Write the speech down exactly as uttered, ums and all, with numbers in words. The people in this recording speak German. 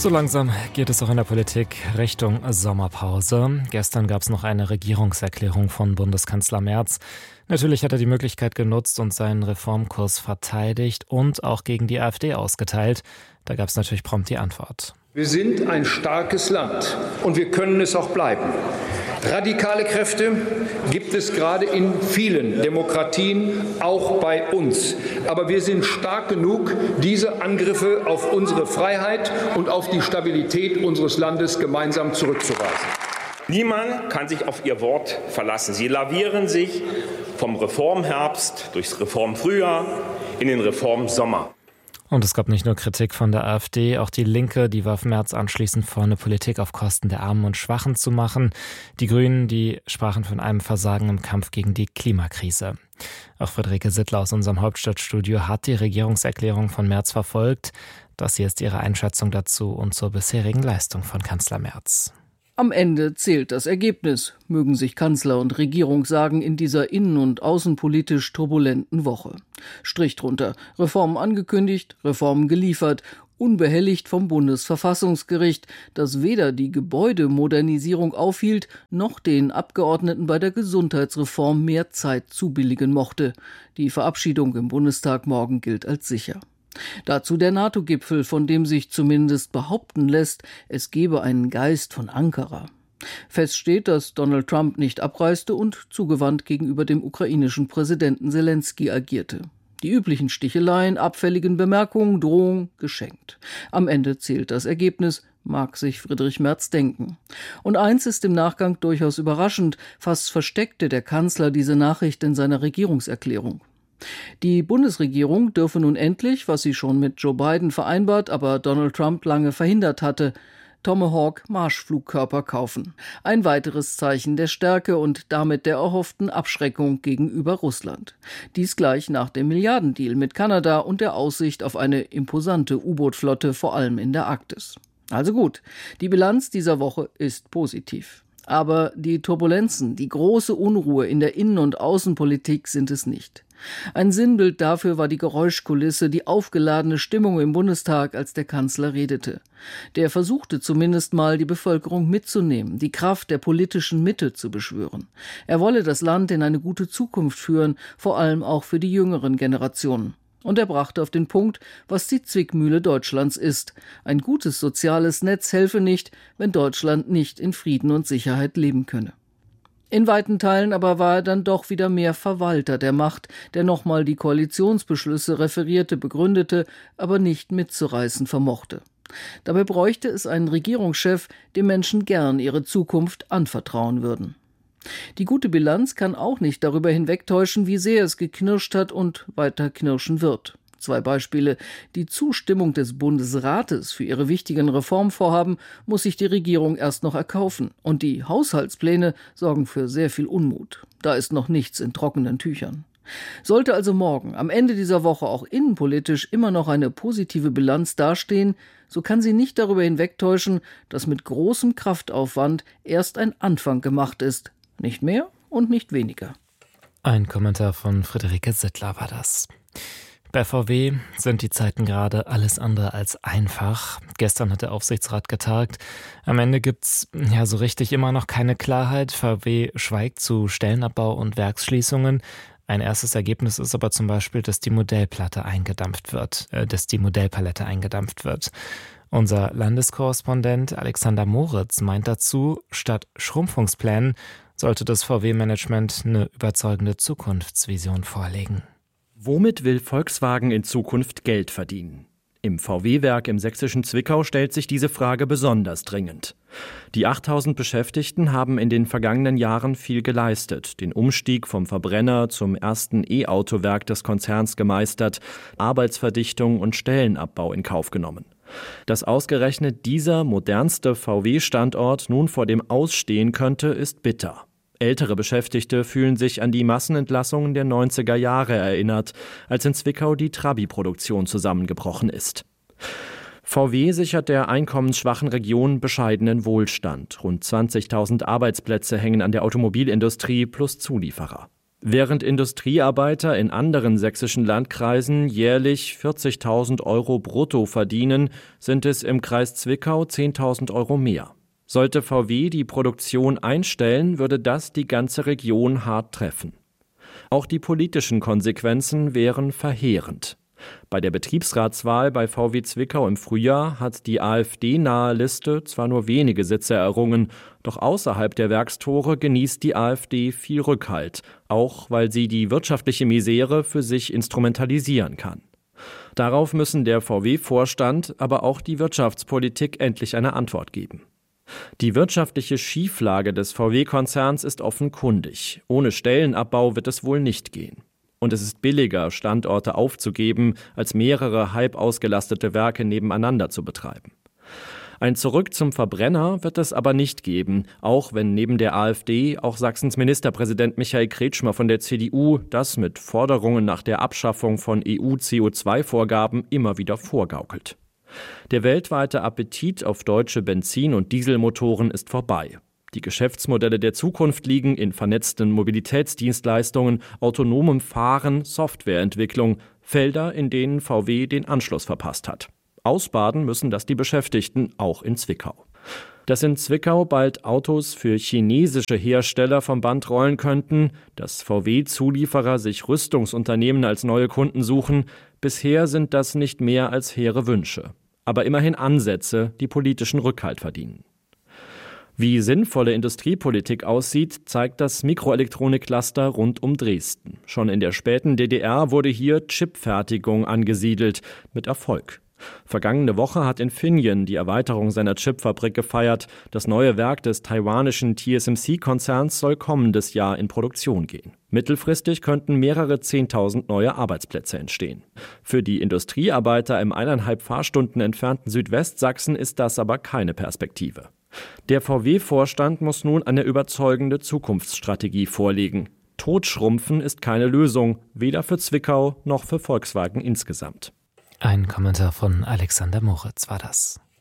So langsam geht es auch in der Politik Richtung Sommerpause. Gestern gab es noch eine Regierungserklärung von Bundeskanzler Merz. Natürlich hat er die Möglichkeit genutzt und seinen Reformkurs verteidigt und auch gegen die AfD ausgeteilt. Da gab es natürlich prompt die Antwort. Wir sind ein starkes Land und wir können es auch bleiben. Radikale Kräfte gibt es gerade in vielen Demokratien, auch bei uns. Aber wir sind stark genug, diese Angriffe auf unsere Freiheit und auf die Stabilität unseres Landes gemeinsam zurückzuweisen. Niemand kann sich auf ihr Wort verlassen. Sie lavieren sich vom Reformherbst durchs Reformfrühjahr in den Reformsommer. Und es gab nicht nur Kritik von der AfD, auch die Linke, die warf Merz anschließend vor, eine Politik auf Kosten der Armen und Schwachen zu machen. Die Grünen, die sprachen von einem Versagen im Kampf gegen die Klimakrise. Auch Friederike Sittler aus unserem Hauptstadtstudio hat die Regierungserklärung von Merz verfolgt. Das hier ist ihre Einschätzung dazu und zur bisherigen Leistung von Kanzler Merz. Am Ende zählt das Ergebnis, mögen sich Kanzler und Regierung sagen in dieser innen- und außenpolitisch turbulenten Woche. Strich drunter, Reformen angekündigt, Reformen geliefert, unbehelligt vom Bundesverfassungsgericht, das weder die Gebäudemodernisierung aufhielt, noch den Abgeordneten bei der Gesundheitsreform mehr Zeit zubilligen mochte. Die Verabschiedung im Bundestag morgen gilt als sicher. Dazu der NATO-Gipfel, von dem sich zumindest behaupten lässt, es gebe einen Geist von Ankara. Fest steht, dass Donald Trump nicht abreiste und zugewandt gegenüber dem ukrainischen Präsidenten Selenskyj agierte. Die üblichen Sticheleien, abfälligen Bemerkungen, Drohung, geschenkt. Am Ende zählt das Ergebnis, mag sich Friedrich Merz denken. Und eins ist im Nachgang durchaus überraschend, fast versteckte der Kanzler diese Nachricht in seiner Regierungserklärung. Die Bundesregierung dürfe nun endlich, was sie schon mit Joe Biden vereinbart, aber Donald Trump lange verhindert hatte, Tomahawk-Marschflugkörper kaufen. Ein weiteres Zeichen der Stärke und damit der erhofften Abschreckung gegenüber Russland. Dies gleich nach dem Milliardendeal mit Kanada und der Aussicht auf eine imposante U-Boot-Flotte, vor allem in der Arktis. Also gut, die Bilanz dieser Woche ist positiv. Aber die Turbulenzen, die große Unruhe in der Innen- und Außenpolitik sind es nicht. Ein Sinnbild dafür war die Geräuschkulisse, die aufgeladene Stimmung im Bundestag, als der Kanzler redete. Der versuchte zumindest mal, die Bevölkerung mitzunehmen, die Kraft der politischen Mitte zu beschwören. Er wolle das Land in eine gute Zukunft führen, vor allem auch für die jüngeren Generationen. Und er brachte auf den Punkt, was die Zwickmühle Deutschlands ist. Ein gutes soziales Netz helfe nicht, wenn Deutschland nicht in Frieden und Sicherheit leben könne. In weiten Teilen aber war er dann doch wieder mehr Verwalter der Macht, der nochmal die Koalitionsbeschlüsse referierte, begründete, aber nicht mitzureißen vermochte. Dabei bräuchte es einen Regierungschef, dem Menschen gern ihre Zukunft anvertrauen würden. Die gute Bilanz kann auch nicht darüber hinwegtäuschen, wie sehr es geknirscht hat und weiter knirschen wird. Zwei Beispiele. Die Zustimmung des Bundesrates für ihre wichtigen Reformvorhaben muss sich die Regierung erst noch erkaufen. Und die Haushaltspläne sorgen für sehr viel Unmut. Da ist noch nichts in trockenen Tüchern. Sollte also morgen, am Ende dieser Woche, auch innenpolitisch immer noch eine positive Bilanz dastehen, so kann sie nicht darüber hinwegtäuschen, dass mit großem Kraftaufwand erst ein Anfang gemacht ist. Nicht mehr und nicht weniger. Ein Kommentar von Friederike Sittler war das. Bei V W sind die Zeiten gerade alles andere als einfach. Gestern hat der Aufsichtsrat getagt. Am Ende gibt's ja so richtig immer noch keine Klarheit. V W schweigt zu Stellenabbau und Werksschließungen. Ein erstes Ergebnis ist aber zum Beispiel, dass die Modellplatte eingedampft wird, äh, dass die Modellpalette eingedampft wird. Unser Landeskorrespondent Alexander Moritz meint dazu, statt Schrumpfungsplänen sollte das V W-Management eine überzeugende Zukunftsvision vorlegen. Womit will Volkswagen in Zukunft Geld verdienen? Im V W-Werk im sächsischen Zwickau stellt sich diese Frage besonders dringend. Die achttausend Beschäftigten haben in den vergangenen Jahren viel geleistet, den Umstieg vom Verbrenner zum ersten E-Auto-Werk des Konzerns gemeistert, Arbeitsverdichtung und Stellenabbau in Kauf genommen. Dass ausgerechnet dieser modernste V W-Standort nun vor dem Ausstehen könnte, ist bitter. Ältere Beschäftigte fühlen sich an die Massenentlassungen der neunziger Jahre erinnert, als in Zwickau die Trabi-Produktion zusammengebrochen ist. V W sichert der einkommensschwachen Region bescheidenen Wohlstand. Rund zwanzigtausend Arbeitsplätze hängen an der Automobilindustrie plus Zulieferer. Während Industriearbeiter in anderen sächsischen Landkreisen jährlich vierzigtausend Euro brutto verdienen, sind es im Kreis Zwickau zehntausend Euro mehr. Sollte V W die Produktion einstellen, würde das die ganze Region hart treffen. Auch die politischen Konsequenzen wären verheerend. Bei der Betriebsratswahl bei V W Zwickau im Frühjahr hat die AfD-nahe Liste zwar nur wenige Sitze errungen, doch außerhalb der Werkstore genießt die AfD viel Rückhalt, auch weil sie die wirtschaftliche Misere für sich instrumentalisieren kann. Darauf müssen der V W-Vorstand, aber auch die Wirtschaftspolitik endlich eine Antwort geben. Die wirtschaftliche Schieflage des V W-Konzerns ist offenkundig. Ohne Stellenabbau wird es wohl nicht gehen. Und es ist billiger, Standorte aufzugeben, als mehrere halb ausgelastete Werke nebeneinander zu betreiben. Ein Zurück zum Verbrenner wird es aber nicht geben, auch wenn neben der AfD auch Sachsens Ministerpräsident Michael Kretschmer von der C D U das mit Forderungen nach der Abschaffung von E U-C O zwei Vorgaben immer wieder vorgaukelt. Der weltweite Appetit auf deutsche Benzin- und Dieselmotoren ist vorbei. Die Geschäftsmodelle der Zukunft liegen in vernetzten Mobilitätsdienstleistungen, autonomem Fahren, Softwareentwicklung, Felder, in denen V W den Anschluss verpasst hat. Ausbaden müssen das die Beschäftigten auch in Zwickau. Dass in Zwickau bald Autos für chinesische Hersteller vom Band rollen könnten, dass V W-Zulieferer sich Rüstungsunternehmen als neue Kunden suchen, bisher sind das nicht mehr als hehre Wünsche. Aber immerhin Ansätze, die politischen Rückhalt verdienen. Wie sinnvolle Industriepolitik aussieht, zeigt das Mikroelektronik-Cluster rund um Dresden. Schon in der späten D D R wurde hier Chipfertigung angesiedelt, mit Erfolg. Vergangene Woche hat Infineon die Erweiterung seiner Chipfabrik gefeiert. Das neue Werk des taiwanischen T S M C-Konzerns soll kommendes Jahr in Produktion gehen. Mittelfristig könnten mehrere Zehntausend neue Arbeitsplätze entstehen. Für die Industriearbeiter im eineinhalb Fahrstunden entfernten Südwestsachsen ist das aber keine Perspektive. Der V W-Vorstand muss nun eine überzeugende Zukunftsstrategie vorlegen. Totschrumpfen ist keine Lösung, weder für Zwickau noch für Volkswagen insgesamt. Ein Kommentar von Alexander Moritz war das.